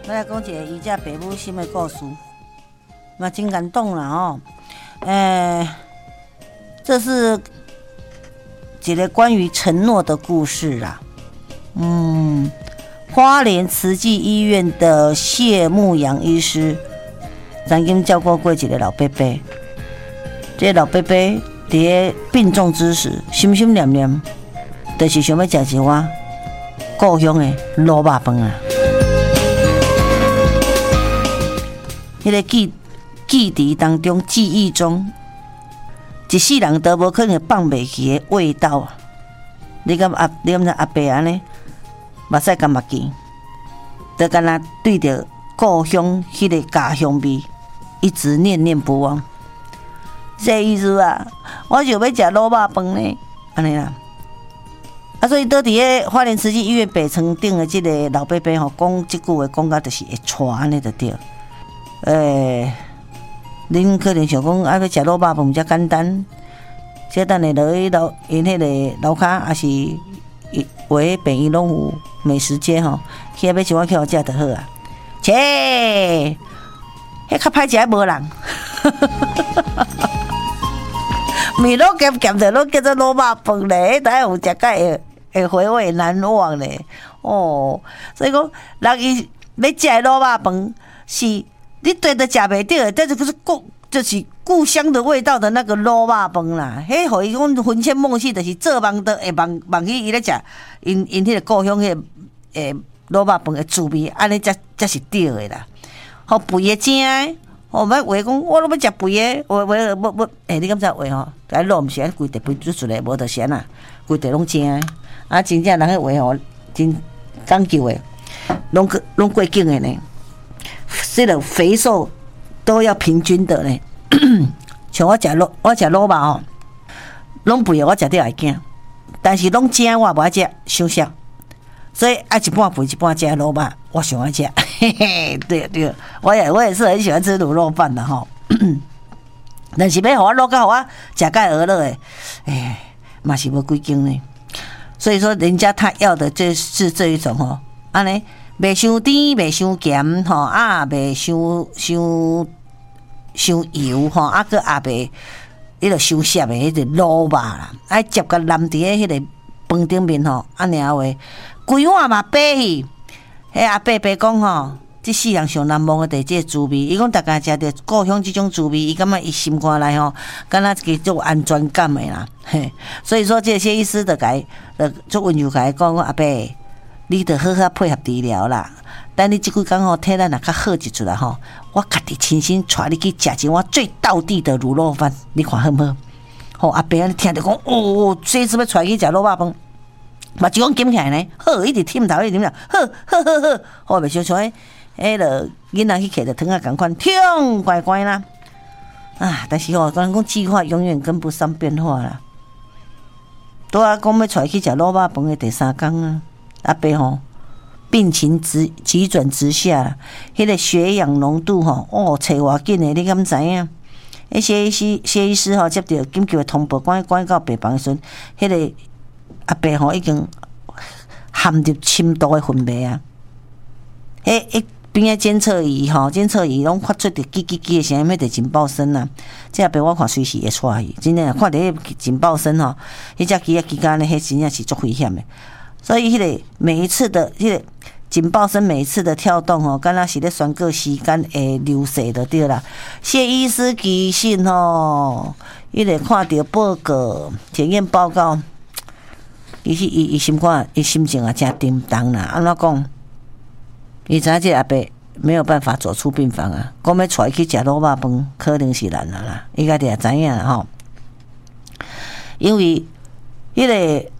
我来讲一个伊遮爸母心的故事，嘛真感动啦哦。这是一个关于承诺的故事啦。花莲慈济医院的谢牧阳医师曾经照顾过一个老伯伯，这个老伯伯在病重之时，心心念念，就是想要吃一碗故乡的卤肉饭啊。迄个记忆当中，记忆中，一世人都无可能放袂记的味道啊！你敢知阿伯安尼，目屎干目见，就敢若对着故乡迄个家乡味，一直念念不忘。这意思啊，我想要食卤肉饭呢，安尼啦。所以倒伫个花莲慈济医院北床顶的即个老伯伯吼，讲即句话，讲到就是会喘安尼就对。恁可能想讲要食卤肉饭遮简单，小等下落去因迄个楼骹，还是为便伊拢有美食街吼，去要一碗去互食就好啊。切，迄较歹食无人，面拢咸咸的，拢叫做卤肉饭咧，等下有食甲会回味难忘咧。哦，所以讲人伊要食卤肉饭是。你对着食袂着，但是就是故乡的味道的那个卤肉饭啦。迄互伊讲魂牵梦系，就是做梦都会梦去伊咧食因迄个故乡迄个卤肉饭的滋味，安尼才是对的啦。好肥的正的，我们话讲我拢要食肥的，我你敢知话吼？来卤毋是安规地肥煮出来，无就咸啦，规地拢正的。啊，真正人迄话吼，真讲究的，拢过境的呢。这个肥瘦都要平均的呢。像我食卤肉吼，拢肥的我食得会惊，但是拢正我无爱食，伤少。所以爱一半肥一半正卤肉，我上爱食。嘿嘿，对，我也是很喜欢吃卤肉饭的吼。但是要互我卤到互我食甲鹅了的，嘛是无几斤呢。所以说，人家他要的就是这一种吼，安尼。袂伤甜，袂伤咸，吼袂伤油，吼佫也袂迄个伤涩的迄个卤肉啦，爱接甲淋伫迄个饭顶面吼，安尼话规碗嘛白去。迄阿伯伯讲吼，即世人上难忘的就是这个滋味。伊讲大家食着故乡即种滋味，伊感觉伊心肝内吼，敢若一个足安全感的啦。嘿，所以说这些医师就足温柔甲伊讲阿伯。你得好好配合治疗啦。等你即几工吼，体力若较好一chút啦吼，我家己亲身带你去食一碗最道地的卤肉饭，你看好唔好？吼，阿伯啊，你听着讲，这次要带去食卤肉饭，嘛就讲捡起来呢，好，一直忝头，一直忝头，好，袂想像迄个囡仔去摕着汤啊，共款，痛乖乖啦。啊，但是吼，刚讲计划永远跟不上变化啦。拄啊，讲要带去食卤肉饭的第3工啊。阿伯吼，病情急转直下，迄个血氧浓度吼，找偌紧的，你敢知影？谢医师吼接到紧急的通报，赶到病房的时阵，迄个阿伯吼已经含入深度的昏迷啊！迄边仔监测仪拢发出着叽叽叽的声音，迄着警报声啊！这阿伯我看随时会出去，真正看到迄警报声吼，迄只机间呢，迄真正是足危险的。所以，迄个每一次的迄个警报声，每一次的跳动吼，敢若是咧宣告时间的流逝就对啦。谢医师其实吼，伊咧看到报告、检验报告，伊心肝、伊心情也真沉重啦。安怎讲？伊知影这阿伯没有办法走出病房啊，讲要带去食卤肉饭，可能是难啦。伊家己也知影啦吼，因为迄个。